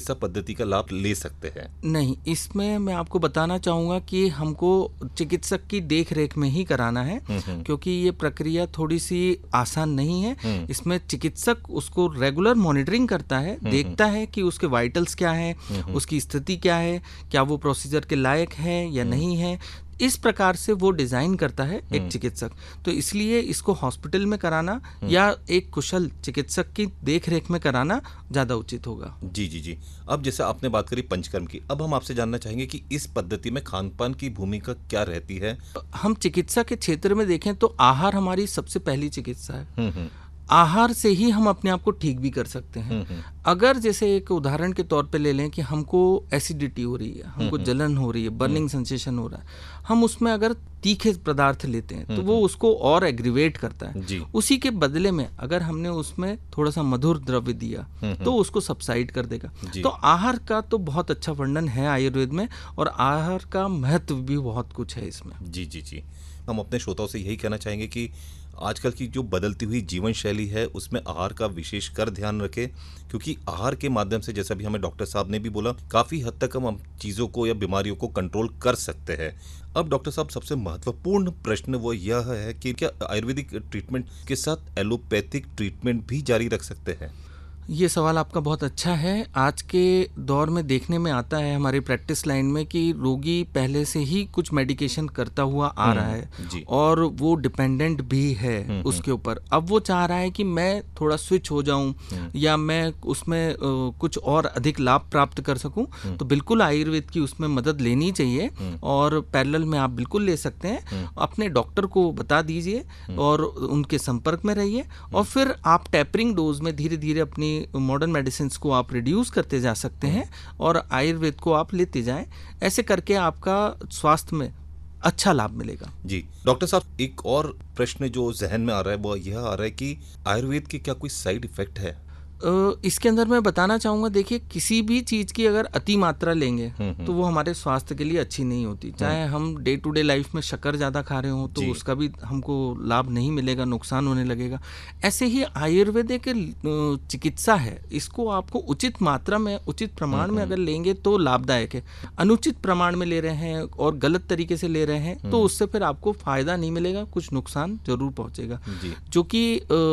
चिकित्सा पद्धति का लाभ ले सकते हैं? नहीं, इसमें मैं आपको बताना चाहूँगा कि हमको चिकित्सक की देख रेख में ही कराना है, क्योंकि ये प्रक्रिया थोड़ी सी आसान नहीं है। इसमें चिकित्सक उसको रेगुलर मॉनिटरिंग करता है, देखता है कि उसके वाइटल्स क्या है, उसकी स्थिति क्या है, क्या वो प्रोसीजर के लायक है या नहीं है। इस प्रकार से वो डिज़ाइन करता है एक चिकित्सक। तो इसलिए इसको हॉस्पिटल में कराना या एक कुशल चिकित्सक की देखरेख में कराना ज़्यादा उचित होगा। जी जी जी। अब जैसे आपने बात करी पंचकर्म की, अब हम आपसे जानना चाहेंगे कि इस पद्धति में खान पान की भूमिका क्या रहती है? हम चिकित्सा के क्षेत्र में देखें तो आहार हमारी सबसे पहली चिकित्सा है। आहार से ही हम अपने आप को ठीक भी कर सकते हैं। अगर जैसे एक उदाहरण के तौर पे ले लें कि हमको एसिडिटी हो रही है, हमको जलन हो रही है, बर्निंग सेंसेशन हो रहा है, हम उसमें अगर तीखे पदार्थ लेते हैं तो वो उसको और एग्रीवेट करता है। उसी के बदले में अगर हमने उसमें थोड़ा सा मधुर द्रव्य दिया तो उसको सबसाइड कर देगा। तो आहार का तो बहुत अच्छा वर्णन है आयुर्वेद में, और आहार का महत्व भी बहुत कुछ है इसमें। जी जी जी। हम अपने श्रोताओं से यही कहना चाहेंगे कि आजकल की जो बदलती हुई जीवन शैली है उसमें आहार का विशेष कर ध्यान रखें, क्योंकि आहार के माध्यम से, जैसा भी हमें डॉक्टर साहब ने भी बोला, काफ़ी हद तक हम चीज़ों को या बीमारियों को कंट्रोल कर सकते हैं। अब डॉक्टर साहब, सबसे महत्वपूर्ण प्रश्न वो यह है कि क्या आयुर्वेदिक ट्रीटमेंट के साथ एलोपैथिक ट्रीटमेंट भी जारी रख सकते हैं? ये सवाल आपका बहुत अच्छा है। आज के दौर में देखने में आता है हमारी प्रैक्टिस लाइन में कि रोगी पहले से ही कुछ मेडिकेशन करता हुआ आ रहा है और वो डिपेंडेंट भी है उसके ऊपर। अब वो चाह रहा है कि मैं थोड़ा स्विच हो जाऊं या मैं उसमें कुछ और अधिक लाभ प्राप्त कर सकूं, तो बिल्कुल आयुर्वेद की उसमें मदद लेनी चाहिए और पैरेलल में आप बिल्कुल ले सकते हैं। अपने डॉक्टर को बता दीजिए और उनके संपर्क में रहिए, और फिर आप टैपरिंग डोज में धीरे धीरे अपनी मॉडर्न मेडिसिन को आप रिड्यूस करते जा सकते हैं और आयुर्वेद को आप लेते जाएं। ऐसे करके आपका स्वास्थ्य में अच्छा लाभ मिलेगा। जी डॉक्टर साहब, एक और प्रश्न जो जहन में आ रहा है वो यह आ रहा है कि आयुर्वेद के क्या कोई साइड इफेक्ट है? इसके अंदर मैं बताना चाहूँगा, देखिए, किसी भी चीज़ की अगर अति मात्रा लेंगे तो वो हमारे स्वास्थ्य के लिए अच्छी नहीं होती। चाहे हम डे टू डे लाइफ में शक्कर ज़्यादा खा रहे हों तो उसका भी हमको लाभ नहीं मिलेगा, नुकसान होने लगेगा। ऐसे ही आयुर्वेदिक चिकित्सा है, इसको आपको उचित मात्रा में, उचित प्रमाण में अगर लेंगे तो लाभदायक है। अनुचित प्रमाण में ले रहे हैं और गलत तरीके से ले रहे हैं तो उससे फिर आपको फ़ायदा नहीं मिलेगा, कुछ नुकसान जरूर पहुँचेगा। जो कि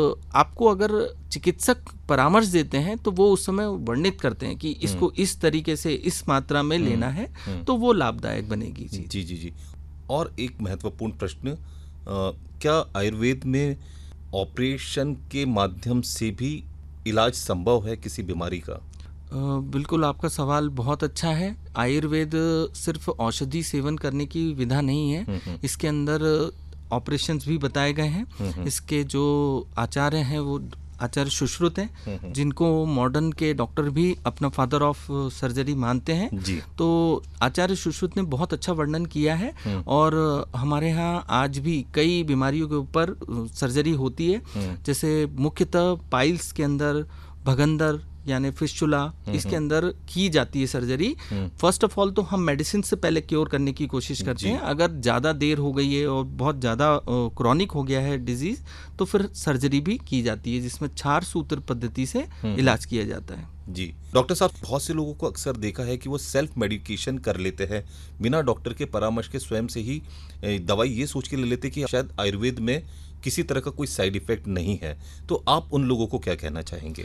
आपको अगर चिकित्सक परामर्श देते हैं तो वो उस समय वर्णित करते हैं कि इसको इस तरीके से, इस मात्रा में लेना है, तो वो लाभदायक बनेगी। जी जी जी। और एक महत्वपूर्ण प्रश्न, क्या आयुर्वेद में ऑपरेशन के माध्यम से भी इलाज संभव है किसी बीमारी का? बिल्कुल, आपका सवाल बहुत अच्छा है। आयुर्वेद सिर्फ औषधि सेवन करने की विधा नहीं है, इसके अंदर ऑपरेशंस भी बताए गए हैं। इसके जो आचार्य हैं वो आचार्य सुश्रुत हैं, जिनको मॉडर्न के डॉक्टर भी अपना फादर ऑफ सर्जरी मानते हैं। तो आचार्य सुश्रुत ने बहुत अच्छा वर्णन किया है और हमारे यहाँ आज भी कई बीमारियों के ऊपर सर्जरी होती है, जैसे मुख्यतः पाइल्स के अंदर, भगंदर यानी फिस्चुला, इसके अंदर की जाती है सर्जरी। फर्स्ट ऑफ ऑल तो हम मेडिसिन से पहले क्योर करने की कोशिश करते हैं। अगर ज़्यादा देर हो गई है और बहुत ज़्यादा क्रॉनिक हो गया है डिजीज़, तो फिर सर्जरी भी की जाती है, जिसमें 4 सूत्र पद्धति से इलाज किया जाता है। जी डॉक्टर साहब, बहुत से लोगों को अक्सर देखा है कि वो सेल्फ मेडिकेशन कर लेते हैं, बिना डॉक्टर के परामर्श के स्वयं से ही दवाई ये सोच के ले लेते कि शायद आयुर्वेद में किसी तरह का कोई साइड इफेक्ट नहीं है। तो आप उन लोगों को क्या कहना चाहेंगे?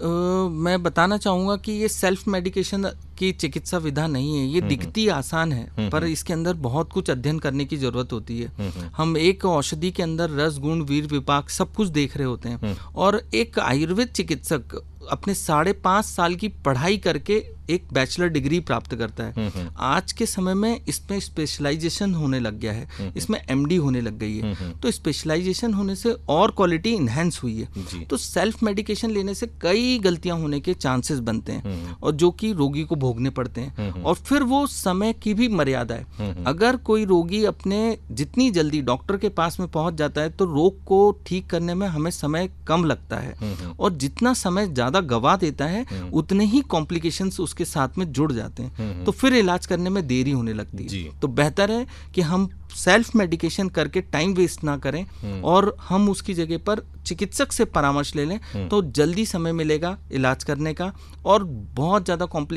मैं बताना चाहूँगा कि ये सेल्फ मेडिकेशन की चिकित्सा विधा नहीं है। ये दिखती आसान है पर इसके अंदर बहुत कुछ अध्ययन करने की ज़रूरत होती है। हम एक औषधि के अंदर रस, गुण, वीर, विपाक सब कुछ देख रहे होते हैं, और एक आयुर्वेद चिकित्सक अपने 5.5 साल की पढ़ाई करके एक बैचलर डिग्री प्राप्त करता है। आज के समय में इसमें स्पेशलाइजेशन होने लग गया है, इसमें एमडी होने लग गई है। तो स्पेशलाइजेशन होने से और क्वालिटी इन्हेंस हुई है। तो सेल्फ मेडिकेशन लेने से कई गलतियां होने के चांसेस बनते हैं और जो कि रोगी को भोगने पड़ते हैं, और फिर वो समय की भी मर्यादा है। अगर कोई रोगी अपने जितनी जल्दी डॉक्टर के पास में पहुंच जाता है तो रोग को ठीक करने में हमें समय कम लगता है, और जितना समय ज़्यादा गवा देता है उतने ही कॉम्प्लिकेशंस उसके साथ में जुड़ जाते हैं, तो फिर इलाज करने में देरी होने लगती है। तो बेहतर है कि हम सेल्फ मेडिकेशन करके टाइम वेस्ट ना करें और हम उसकी जगह पर चिकित्सक से परामर्श ले लें, तो जल्दी समय मिलेगा इलाज करने का, और बहुत ज़्यादा